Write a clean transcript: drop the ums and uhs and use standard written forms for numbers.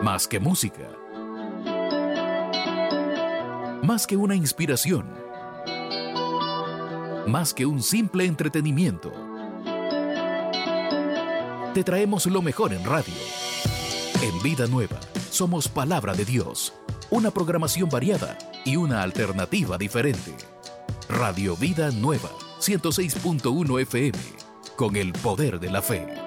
Más que música. Más que una inspiración. Más que un simple entretenimiento. Te traemos lo mejor en radio. En Vida Nueva, somos Palabra de Dios. Una programación variada y una alternativa diferente. Radio Vida Nueva, 106.1 FM. Con el poder de la fe.